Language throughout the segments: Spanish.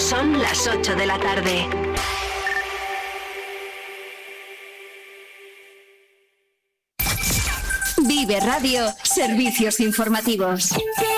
Son las 8 de la tarde. Vive Radio, servicios informativos.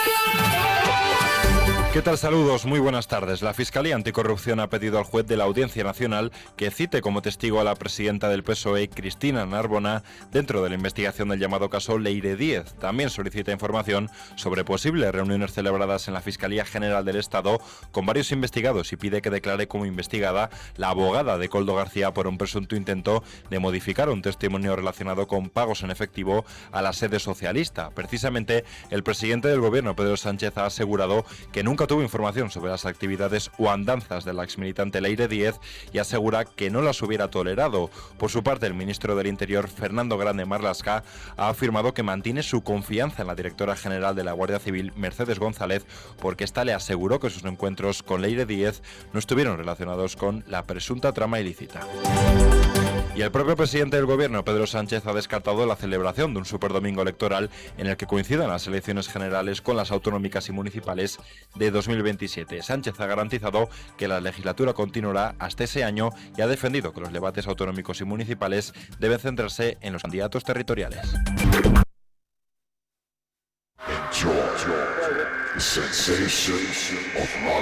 ¿Qué tal? Saludos, muy buenas tardes. La Fiscalía Anticorrupción ha pedido al juez de la Audiencia Nacional que cite como testigo a la presidenta del PSOE, Cristina Narbona, dentro de la investigación del llamado caso Leire Díez. También solicita información sobre posibles reuniones celebradas en la Fiscalía General del Estado con varios investigados y pide que declare como investigada la abogada de Koldo García por un presunto intento de modificar un testimonio relacionado con pagos en efectivo a la sede socialista. Precisamente, el presidente del Gobierno, Pedro Sánchez, ha asegurado que nunca tuvo información sobre las actividades o andanzas de la exmilitante Leire Díez y asegura que no las hubiera tolerado. Por su parte, el ministro del Interior, Fernando Grande Marlaska, ha afirmado que mantiene su confianza en la directora general de la Guardia Civil, Mercedes González, porque ésta le aseguró que sus encuentros con Leire Díez no estuvieron relacionados con la presunta trama ilícita. Y el propio presidente del Gobierno, Pedro Sánchez, ha descartado la celebración de un superdomingo electoral en el que coincidan las elecciones generales con las autonómicas y municipales de 2027. Sánchez ha garantizado que la legislatura continuará hasta ese año y ha defendido que los debates autonómicos y municipales deben centrarse en los candidatos territoriales.